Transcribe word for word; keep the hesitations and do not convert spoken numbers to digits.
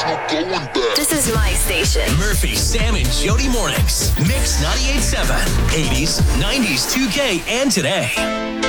This is my station. Murphy, Sam, and Jody Mornings. Mix ninety-eight point seven. eighties, nineties, two K, and today.